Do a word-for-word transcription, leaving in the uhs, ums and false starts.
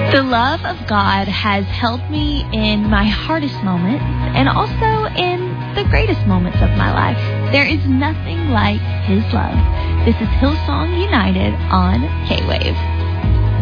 The love of God has held me in my hardest moments and also in the greatest moments of my life. There is nothing like His love. This is Hillsong United on K-Wave.